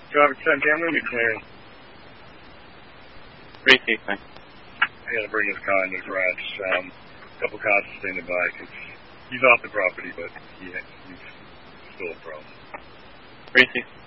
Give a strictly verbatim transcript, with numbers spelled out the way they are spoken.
Traffic ten, Cam, we're going to be clearing. three six nine. I got to bring this car in the garage. Um, a couple cars are standing by. Cause he's off the property, but he, he's still a problem. three six.